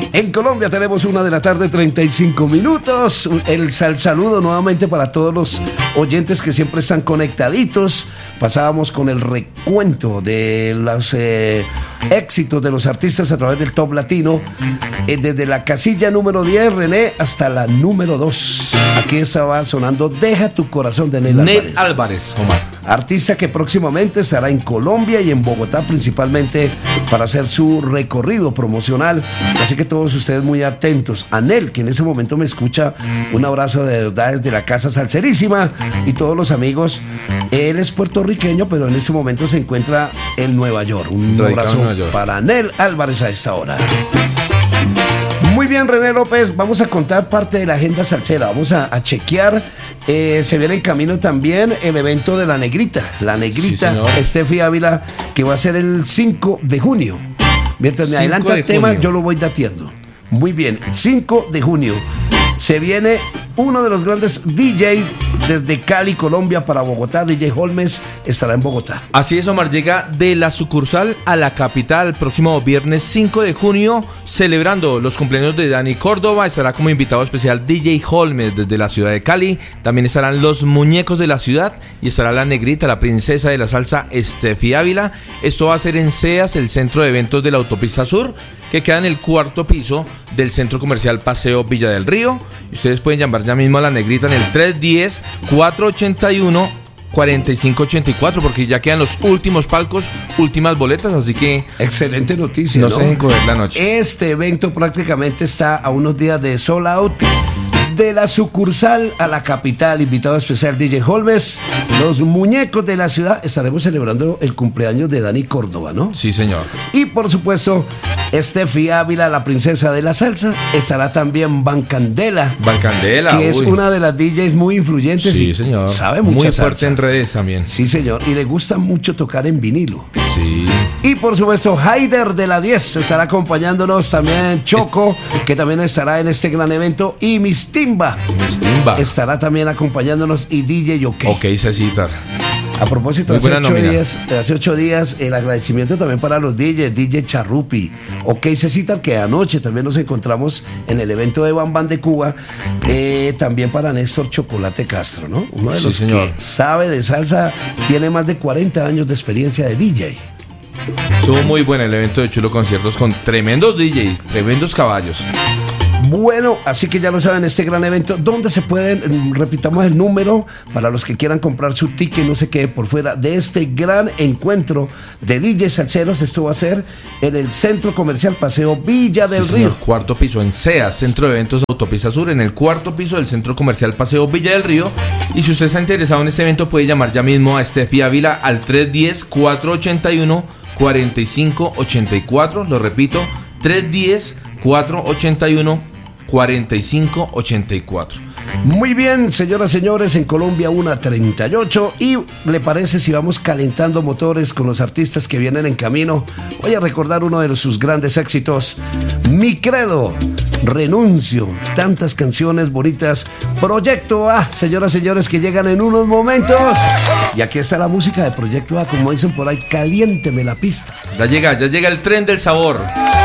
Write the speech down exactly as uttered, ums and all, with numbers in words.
En Colombia tenemos una de la tarde, treinta y cinco minutos. El sal saludo nuevamente para todos los oyentes que siempre están conectaditos. Pasábamos con el recuento de los eh, éxitos de los artistas a través del Top Latino. Eh, desde la casilla número diez, René, hasta la número dos. Aquí estaba sonando Deja tu corazón de Nel Álvarez. Nel Álvarez, Omar. Artista que próximamente estará en Colombia y en Bogotá principalmente para hacer su recorrido promocional. Así que todos ustedes muy atentos. A Nel, que en ese momento me escucha, un abrazo de verdad desde la Casa Salserísima y todos los amigos. Él es puertorriqueño, pero en ese momento se encuentra en Nueva York. Un abrazo para Nel Álvarez a esta hora. Muy bien, René López, vamos a contar parte de la agenda salsera, vamos a, a chequear, eh, se viene en camino también el evento de La Negrita, La Negrita, sí, Estefi Ávila, que va a ser el cinco de junio. Mientras me adelanta el tema, yo lo voy dateando. Muy bien, cinco de junio, se viene uno de los grandes D Js desde Cali, Colombia, para Bogotá. D J Holmes estará en Bogotá. Así es, Omar, llega de la sucursal a la capital el próximo viernes cinco de junio, celebrando los cumpleaños de Dani Córdoba. Estará como invitado especial D J Holmes desde la ciudad de Cali. También estarán los muñecos de la ciudad y estará la negrita, la princesa de la salsa, Estefi Ávila. Esto va a ser en SEAS, el centro de eventos de la autopista sur, que queda en el cuarto piso del centro comercial Paseo Villa del Río. Y ustedes pueden llamar ya mismo a la negrita en el tres uno cero, cuatro ocho uno, cuatro cinco ocho cuatro, porque ya quedan los últimos palcos, últimas boletas, así que excelente noticia, no, ¿no? se dejen coger la noche. Este evento prácticamente está a unos días de sold out. De la sucursal a la capital, invitado especial D J Holmes, los muñecos de la ciudad. Estaremos celebrando el cumpleaños de Dani Córdoba, ¿no? Sí, señor. Y por supuesto, Estefi Ávila, la princesa de la salsa. Estará también Van Candela. Van Candela, que uy. es una de las D Js muy influyentes. Sí, y señor. Sabe mucho. Muy fuerte en redes también. Sí, señor. Y le gusta mucho tocar en vinilo. Sí. Y por supuesto, Haider de la diez estará acompañándonos. También Choco, es... que también estará en este gran evento. Y Miss Timba. Miss Timba estará también acompañándonos. Y D J OK. Ok, Cecitar. A propósito, hace ocho, días, hace ocho días el agradecimiento también para los D Js, D J Charrupi, OK Cecitar, que anoche también nos encontramos en el evento de Bam Bam de Cuba, eh, también para Néstor Chocolate Castro, ¿no? Uno de los sí, que sabe de salsa, tiene más de cuarenta años de experiencia de D J. Estuvo muy bueno el evento de Chulo Conciertos con tremendos D Js, tremendos caballos. Bueno, así que ya lo saben, este gran evento, ¿dónde se pueden, repitamos el número, para los que quieran comprar su ticket, no sé qué, por fuera de este gran encuentro de D Js salseros? Esto va a ser en el Centro Comercial Paseo Villa del sí, Río. Señor, cuarto piso, en SEAS, Centro de Eventos Autopista Sur, en el cuarto piso del Centro Comercial Paseo Villa del Río. Y si usted está interesado en este evento, puede llamar ya mismo a Estefi Ávila al tres uno cero, cuatro ocho uno, cuatro cinco ocho cuatro. Lo repito, tres uno cero, cuatro ocho uno, cuatro cinco ocho cuatro. Muy bien, señoras y señores, en Colombia una treinta y ocho. ¿Y le parece si vamos calentando motores con los artistas que vienen en camino? Voy a recordar uno de sus grandes éxitos, Mi Credo, Renuncio, tantas canciones bonitas. Proyecto A, señoras y señores, que llegan en unos momentos. Y aquí está la música de Proyecto A, como dicen por ahí, caliénteme la pista. Ya llega, ya llega el tren del sabor.